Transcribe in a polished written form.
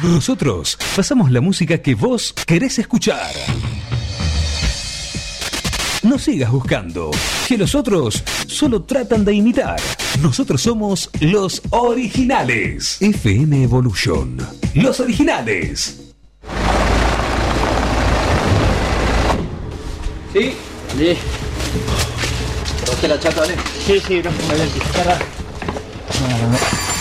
Nosotros pasamos la música que vos querés escuchar. No sigas buscando, que los otros solo tratan de imitar. Nosotros somos los originales. FM Evolution. Los originales. Sí. Sí. ¿Probaste la chata, vale? Sí, no,